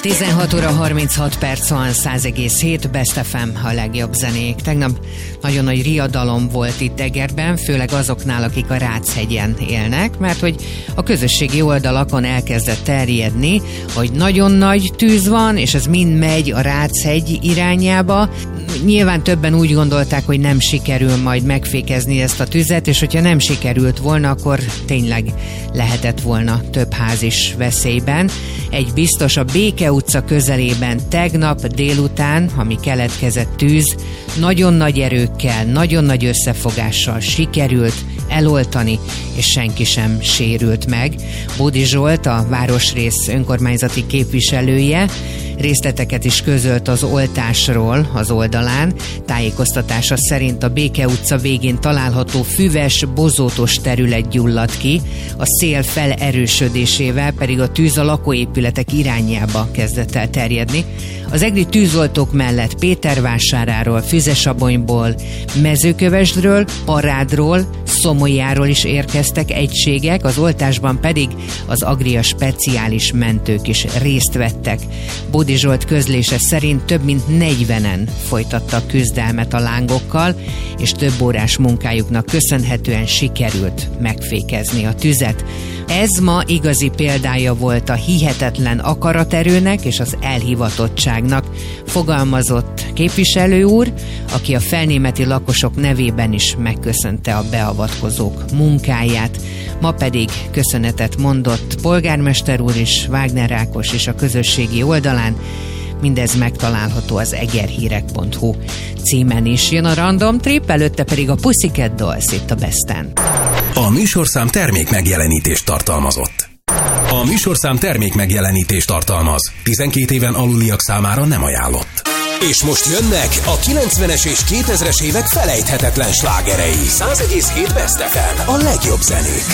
16 óra 36 perc van, 100,7 Best FM a legjobb zenék. Tegnap nagyon nagy riadalom volt itt Egerben, főleg azoknál, akik a Ráchegyen élnek, mert hogy a közösségi oldalakon elkezdett terjedni, hogy nagyon nagy tűz van, és ez mind megy a Ráchegy irányába. Nyilván többen úgy gondolták, hogy nem sikerül majd megfékezni ezt a tüzet, és hogyha nem sikerült volna, akkor tényleg lehetett volna több ház is veszélyben. Egy biztos, a Béke utca közelében tegnap délután, ami keletkezett tűz, nagyon nagy erőkkel, nagyon nagy összefogással sikerült eloltani, és senki sem sérült meg. Bódi Zsolt, a városrész önkormányzati képviselője, részleteket is közölt az oltásról az oldalán. Tájékoztatása szerint a Béke utca végén található füves, bozótos terület gyulladt ki, a szél felerősödésével pedig a tűz a lakóépületek irányába kezdett el terjedni. Az egri tűzoltók mellett Pétervásáráról, Füzesabonyból, Mezőkövesdről, Parádról, Szomolyáról is érkeztek egységek, az oltásban pedig az Agria speciális mentők is részt vettek. Bódi Zsolt közlése szerint több mint 40-en folytattak küzdelmet a lángokkal, és több órás munkájuknak köszönhetően sikerült megfékezni a tüzet. Ez ma igazi példája volt a hihetetlen akaraterőnek és az elhivatottságnak, fogalmazott képviselő úr, aki a felnémeti lakosok nevében is megköszönte a beavatkozók munkáját. Ma pedig köszönetet mondott polgármester úr is, Wagner Ákos is a közösségi oldalán. Mindez megtalálható az egerhírek.hu címen is. Jön a Random Trip, előtte pedig a Pussycat Dolls itt a Besten. A műsorszám termék megjelenítést tartalmazott. A műsorszám termék megjelenítést tartalmaz. 12 éven aluliak számára nem ajánlott. És most jönnek a 90-es és 2000-es évek felejthetetlen slágerei. 100,7 Best FM, a legjobb zenék.